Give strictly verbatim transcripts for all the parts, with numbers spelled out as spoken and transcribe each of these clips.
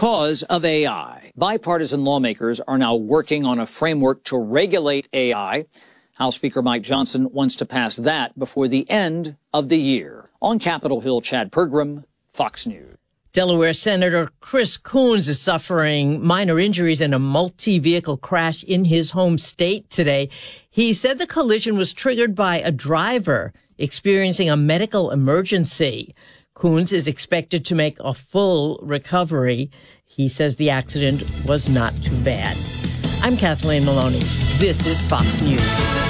because of A I. Bipartisan lawmakers are now working on a framework to regulate A I. House Speaker Mike Johnson wants to pass that before the end of the year. On Capitol Hill, Chad Pergram, Fox News. Delaware Senator Chris Coons is suffering minor injuries in a multi-vehicle crash in his home state today. He said the collision was triggered by a driver experiencing a medical emergency. Coons is expected to make a full recovery. He says the accident was not too bad. I'm Kathleen Maloney. This is Fox News.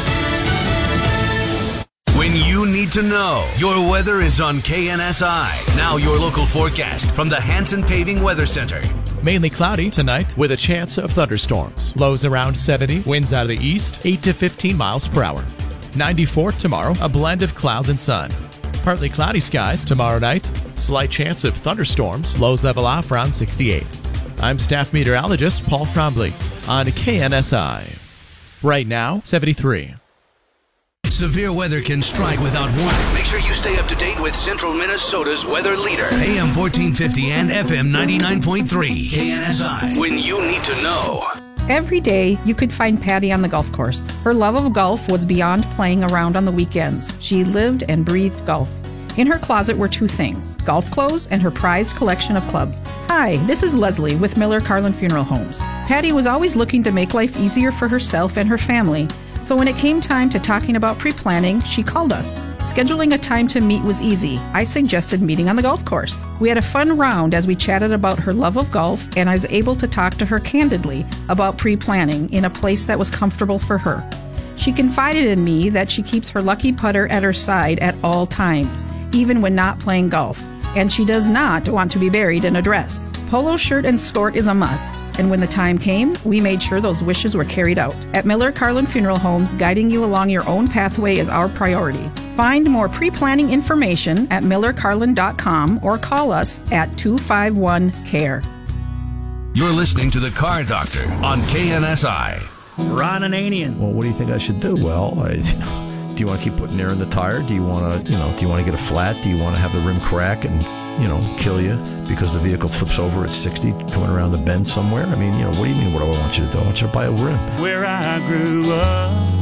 When you need to know, your weather is on K N S I. Now your local forecast from the Hanson Paving Weather Center. Mainly cloudy tonight with a chance of thunderstorms. Lows around seventy, winds out of the east, eight to fifteen miles per hour. ninety-four tomorrow, a blend of clouds and sun. Partly cloudy skies tomorrow night. Slight chance of thunderstorms. Lows level off around sixty-eight. I'm staff meteorologist Paul Trombley on K N S I. Right now, seventy-three. Severe weather can strike without warning. Make sure you stay up to date with Central Minnesota's weather leader. A M fourteen fifty and F M ninety-nine point three. K N S I. When you need to know. Every day, you could find Patty on the golf course. Her love of golf was beyond playing around on the weekends. She lived and breathed golf. In her closet were two things, golf clothes and her prized collection of clubs. Hi, this is Leslie with Miller Carlin Funeral Homes. Patty was always looking to make life easier for herself and her family. So when it came time to talking about pre-planning, she called us. Scheduling a time to meet was easy. I suggested meeting on the golf course. We had a fun round as we chatted about her love of golf, and I was able to talk to her candidly about pre-planning in a place that was comfortable for her. She confided in me that she keeps her lucky putter at her side at all times, even when not playing golf. And she does not want to be buried in a dress. Polo shirt and skirt is a must. And when the time came, we made sure those wishes were carried out. At Miller Carlin Funeral Homes, guiding you along your own pathway is our priority. Find more pre-planning information at miller carlin dot com or call us at two five one C A R E. You're listening to The Car Doctor on K N S I. Ron Ananian. Well, what do you think I should do? Well, I, you know, do you want to keep putting air in the tire? Do you want to, you know, do you want to get a flat? Do you want to have the rim crack and, you know, kill you because the vehicle flips over at sixty coming around the bend somewhere? I mean, you know, what do you mean? What do I want you to do? I want you to buy a rim. Where I grew up,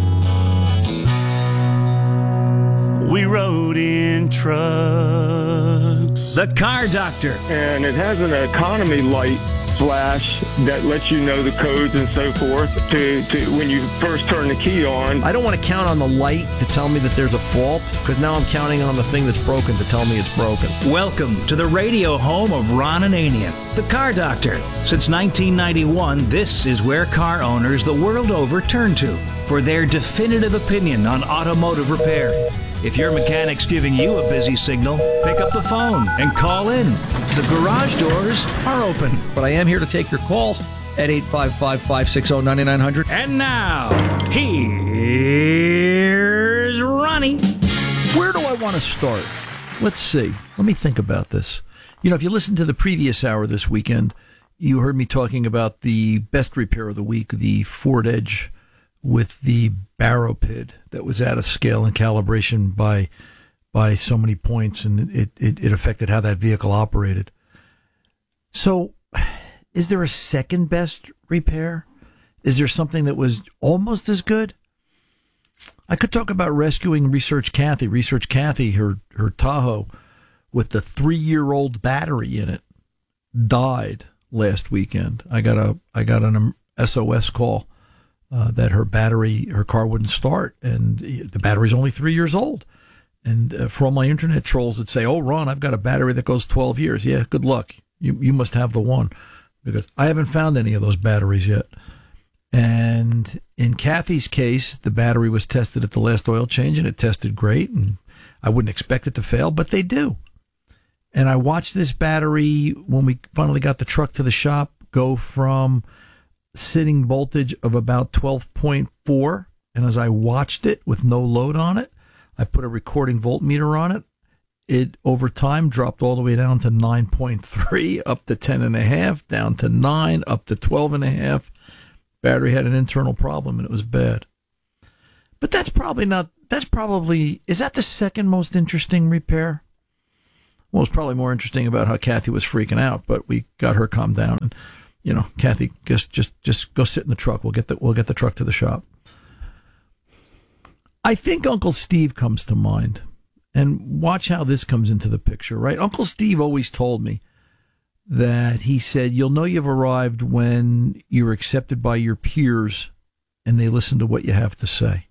we rode in trucks. The Car Doctor. And it has an economy light flash that lets you know the codes and so forth to, to when you first turn the key on. I don't want to count on the light to tell me that there's a fault, because now I'm counting on the thing that's broken to tell me it's broken. Welcome to the radio home of Ron Ananian, The Car Doctor. Since nineteen ninety-one, this is where car owners the world over turn to for their definitive opinion on automotive repair. If your mechanic's giving you a busy signal, pick up the phone and call in. The garage doors are open. But I am here to take your calls at eight five five, five six zero, nine nine zero zero. And now, here's Ronnie. Where do I want to start? Let's see. Let me think about this. You know, if you listened to the previous hour this weekend, you heard me talking about the best repair of the week, the Ford Edge with the barrow pid that was out of scale and calibration by by so many points, and it, it, it affected how that vehicle operated. So is there a second best repair? Is there something that was almost as good? I could talk about rescuing Research Kathy. Research Kathy, her, her Tahoe with the three-year-old battery in it died last weekend. I got a I got an S O S call. Uh, that her battery, her car wouldn't start, and the battery's only three years old. And uh, for all my internet trolls that say, "Oh, Ron, I've got a battery that goes twelve years." Yeah, good luck. You you must have the one, because I haven't found any of those batteries yet. And in Kathy's case, the battery was tested at the last oil change, and it tested great. And I wouldn't expect it to fail, but they do. And I watched this battery when we finally got the truck to the shop go from sitting voltage of about twelve point four, and as I watched it with no load on it, I put a recording voltmeter on it. It over time dropped all the way down to nine point three, up to ten and a half, down to nine, up to twelve and a half. Battery had an internal problem and it was bad. But that's probably not, that's probably, is that the second most interesting repair? Well, it's probably more interesting about how Kathy was freaking out, but we got her calmed down. And, you know, Kathy, just just just go sit in the truck. We'll get the we'll get the truck to the shop. I think Uncle Steve comes to mind. And watch how this comes into the picture, right? Uncle Steve always told me that he said, you'll know you've arrived when you're accepted by your peers and they listen to what you have to say.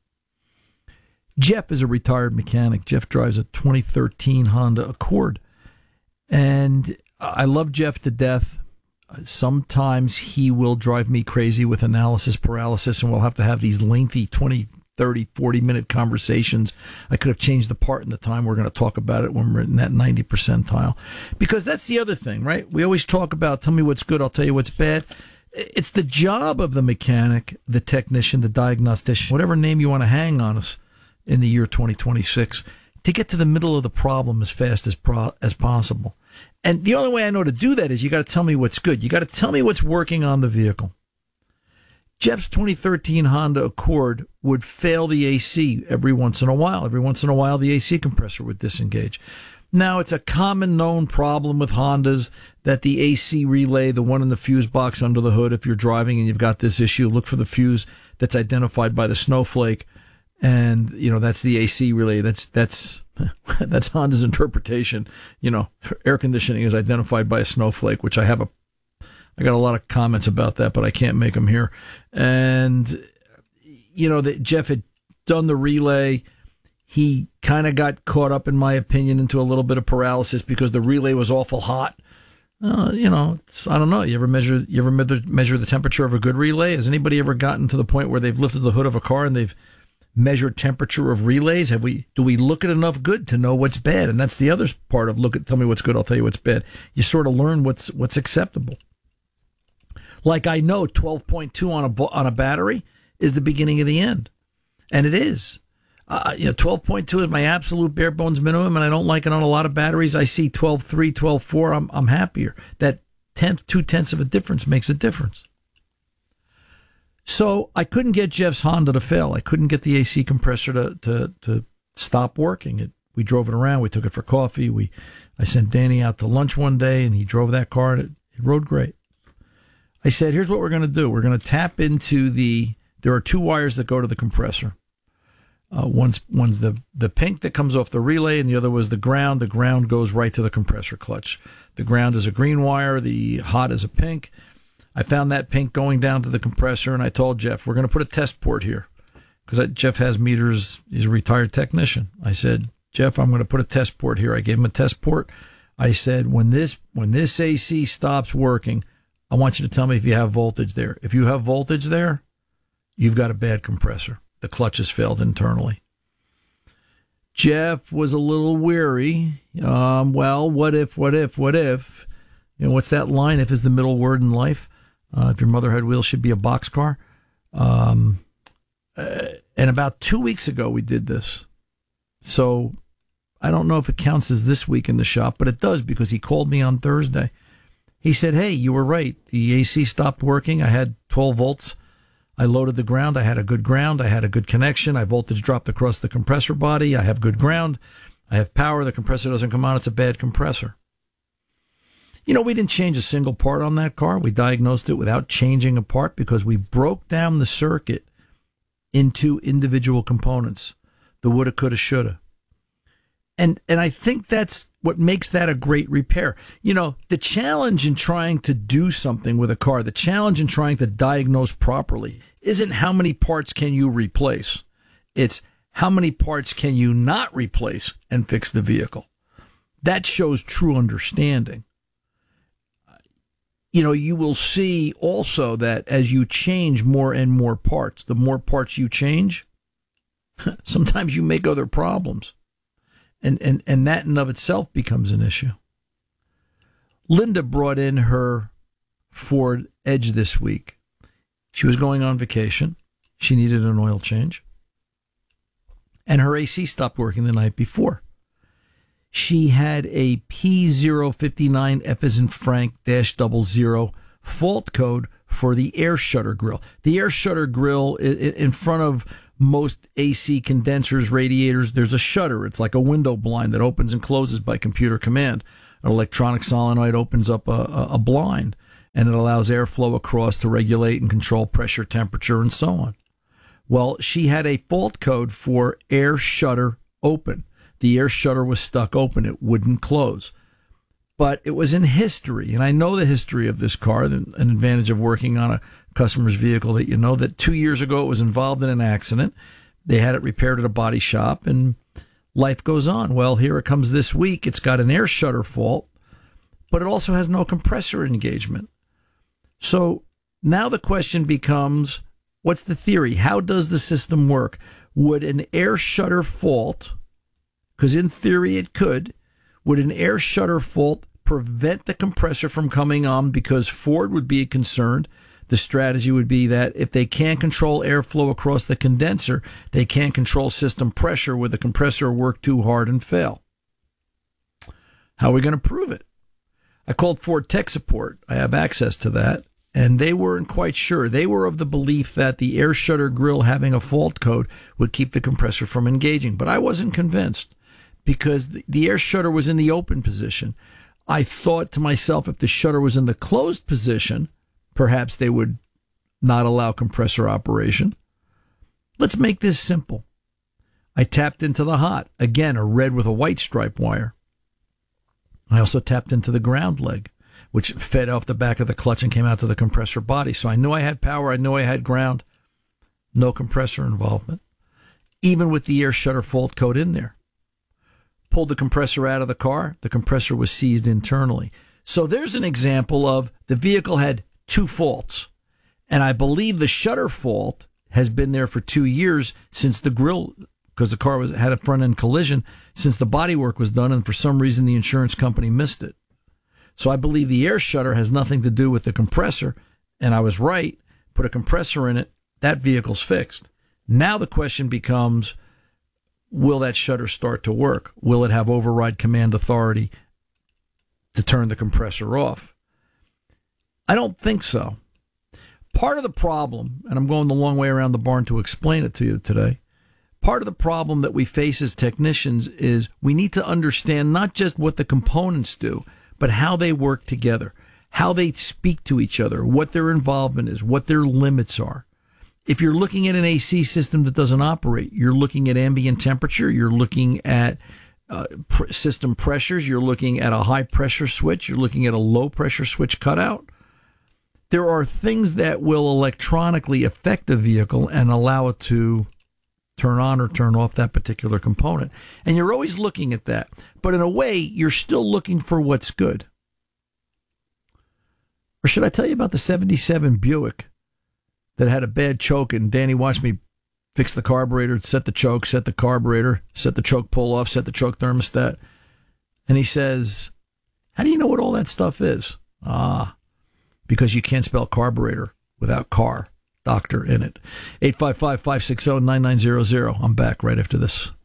Jeff is a retired mechanic. Jeff drives a twenty thirteen Honda Accord. And I love Jeff to death. Sometimes he will drive me crazy with analysis paralysis, and we'll have to have these lengthy twenty, thirty, forty minute conversations. I could have changed the part in the time we're going to talk about it when we're in that ninety percentile. Because that's the other thing, right? We always talk about, tell me what's good, I'll tell you what's bad. It's the job of the mechanic, the technician, the diagnostician, whatever name you want to hang on us in the year twenty twenty-six, to get to the middle of the problem as fast as pro- as possible. And the only way I know to do that is you got to tell me what's good. You got to tell me what's working on the vehicle. Jeff's twenty thirteen Honda Accord would fail the A C every once in a while. Every once in a while, the A C compressor would disengage. Now, it's a common known problem with Hondas that the A C relay, the one in the fuse box under the hood, if you're driving and you've got this issue, look for the fuse that's identified by the snowflake. And, you know, that's the A C relay. That's, that's, that's Honda's interpretation. You know, air conditioning is identified by a snowflake, which I have a, I got a lot of comments about that, but I can't make them here. And, you know, that Jeff had done the relay. He kind of got caught up, in my opinion, into a little bit of paralysis because the relay was awful hot. Uh, you know, it's, I don't know. You ever measure, you ever measure, measure the temperature of a good relay? Has anybody ever gotten to the point where they've lifted the hood of a car and they've measured temperature of relays? Have we, do we look at enough good to know what's bad? And that's the other part of look at, tell me what's good, I'll tell you what's bad. You sort of learn what's, what's acceptable. Like I know twelve point two on a, on a battery is the beginning of the end. And it is. Uh, you know, twelve point two is my absolute bare bones minimum, and I don't like it on a lot of batteries. I see twelve point three, twelve point four, I'm, I'm happier. That tenth, two tenths of a difference makes a difference. So I couldn't get Jeff's Honda to fail. I couldn't get the A C compressor to, to, to stop working. It, we drove it around. We took it for coffee. We, I sent Danny out to lunch one day, and he drove that car, and it, it rode great. I said, here's what we're going to do. We're going to tap into the, there are two wires that go to the compressor. Uh, one's, one's the, the pink that comes off the relay, and the other was the ground. The ground goes right to the compressor clutch. The ground is a green wire. The hot is a pink. I found that pink going down to the compressor, and I told Jeff, we're going to put a test port here. Because Jeff has meters. He's a retired technician. I said, Jeff, I'm going to put a test port here. I gave him a test port. I said, when this, when this A C stops working, I want you to tell me if you have voltage there. If you have voltage there, you've got a bad compressor. The clutch has failed internally. Jeff was a little weary. Um, well, what if, what if, what if? You know, what's that line? If is the middle word in life. Uh, if your mother had wheels, she'd be a boxcar. Um, uh, and about two weeks ago, we did this. So I don't know if it counts as this week in the shop, but it does because he called me on Thursday. He said, hey, you were right. The A C stopped working. I had twelve volts. I loaded the ground. I had a good ground. I had a good connection. I voltage dropped across the compressor body. I have good ground. I have power. The compressor doesn't come on. It's a bad compressor. You know, we didn't change a single part on that car. We diagnosed it without changing a part because we broke down the circuit into individual components. The woulda, coulda, shoulda. And and I think that's what makes that a great repair. You know, the challenge in trying to do something with a car, the challenge in trying to diagnose properly isn't how many parts can you replace. It's how many parts can you not replace and fix the vehicle. That shows true understanding. You know, you will see also that as you change more and more parts, the more parts you change, sometimes you make other problems. And, and, and that in of itself becomes an issue. Linda brought in her Ford Edge this week. She was going on vacation. She needed an oil change. And her A C stopped working the night before. She had a P zero five nine F as in Frank dash double zero fault code for the air shutter grill. The air shutter grill in front of Most A C condensers, radiators, there's a shutter. It's like a window blind that opens and closes by computer command. An electronic solenoid opens up a, a, a blind, and it allows airflow across to regulate and control pressure, temperature, and so on. Well, she had a fault code for air shutter open. The air shutter was stuck open. It wouldn't close. But it was in history, and I know the history of this car, an advantage of working on a customer's vehicle, that you know that two years ago it was involved in an accident. They had it repaired at a body shop, and life goes on. Well, here it comes this week. It's got an air shutter fault, but it also has no compressor engagement. So now the question becomes, what's the theory? How does the system work? Would an air shutter fault, because in theory it could, would an air shutter fault prevent the compressor from coming on? Because Ford would be concerned. The strategy would be that if they can't control airflow across the condenser, they can't control system pressure where the compressor work too hard and fail. How are we going to prove it? I called Ford Tech Support. I have access to that. And they weren't quite sure. They were of the belief that the air shutter grill having a fault code would keep the compressor from engaging. But I wasn't convinced because the air shutter was in the open position. I thought to myself, if the shutter was in the closed position, perhaps they would not allow compressor operation. Let's make this simple. I tapped into the hot. Again, a red with a white stripe wire. I also tapped into the ground leg, which fed off the back of the clutch and came out to the compressor body. So I knew I had power. I knew I had ground. No compressor involvement, even with the air shutter fault code in there. Pulled the compressor out of the car. The compressor was seized internally. So there's an example of the vehicle had two faults. And I believe the shutter fault has been there for two years since the grill, because the car was had a front-end collision, since the bodywork was done, and for some reason the insurance company missed it. So I believe the air shutter has nothing to do with the compressor, and I was right. Put a compressor in it, that vehicle's fixed. Now the question becomes, will that shutter start to work? Will it have override command authority to turn the compressor off? I don't think so. Part of the problem, and I'm going the long way around the barn to explain it to you today, part of the problem that we face as technicians is we need to understand not just what the components do, but how they work together, how they speak to each other, what their involvement is, what their limits are. If you're looking at an A C system that doesn't operate, you're looking at ambient temperature, you're looking at uh, pr- system pressures, you're looking at a high pressure switch, you're looking at a low pressure switch cutout. There are things that will electronically affect a vehicle and allow it to turn on or turn off that particular component. And you're always looking at that. But in a way, you're still looking for what's good. Or should I tell you about the seventy-seven Buick that had a bad choke, and Danny watched me fix the carburetor, set the choke, set the carburetor, set the choke pull off, set the choke thermostat. And he says, how do you know what all that stuff is? Ah, because you can't spell carburetor without car doctor in it. eight five five, five six zero, nine nine zero zero. I'm back right after this.